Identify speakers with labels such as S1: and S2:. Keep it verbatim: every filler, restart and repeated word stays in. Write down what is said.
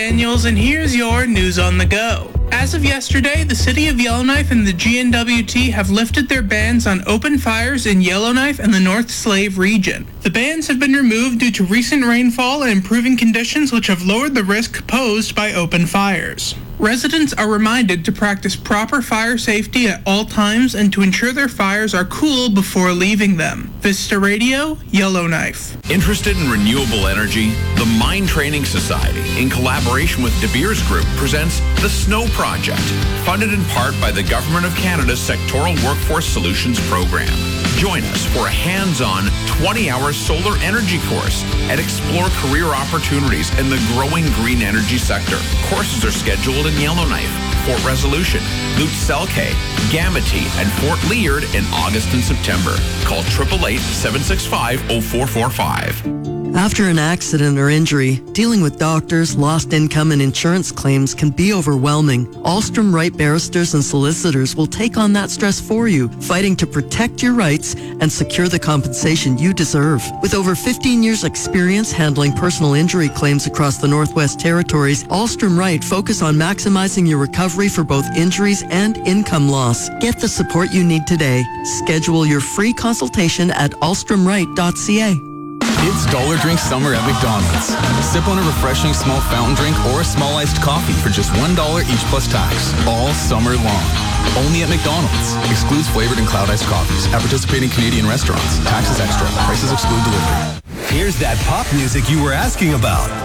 S1: Daniels, and here's your news on the go. As of yesterday, the City of Yellowknife and the G N W T have lifted their bans on open fires in Yellowknife and the North Slave region. The bans have been removed due to recent rainfall and improving conditions which have lowered the risk posed by open fires. Residents are reminded to practice proper fire safety at all times and to ensure their fires are cool before leaving them. Vista Radio, Yellowknife.
S2: Interested in renewable energy? The Mine Training Society, in collaboration with De Beers Group, presents the SNOW Project, funded in part by the Government of Canada's Sectoral Workforce Solutions Program. Join us for a hands-on twenty-hour solar energy course and explore career opportunities in the growing green energy sector. Courses are scheduled in Yellowknife, Fort Resolution, Lutz Selke, Gamity, and Fort Leard in August and September. Call eight eight eight, seven six five, zero four four five.
S3: After an accident or injury, dealing with doctors, lost income, and insurance claims can be overwhelming. Alstrom Wright barristers and solicitors will take on that stress for you, fighting to protect your rights and secure the compensation you deserve. With over fifteen years experience handling personal injury claims across the Northwest Territories, Alstrom Wright focus on maximizing your recovery for both injuries and income loss. Get the support you need today. Schedule your free consultation at alstrom wright dot c a.
S4: It's Dollar Drink Summer at McDonald's. Sip on a refreshing small fountain drink or a small iced coffee for just one dollar each plus tax, all summer long. Only at McDonald's. Excludes flavored and cloud iced coffees at participating Canadian restaurants. Taxes extra. Prices exclude delivery.
S5: Here's that pop music you were asking about.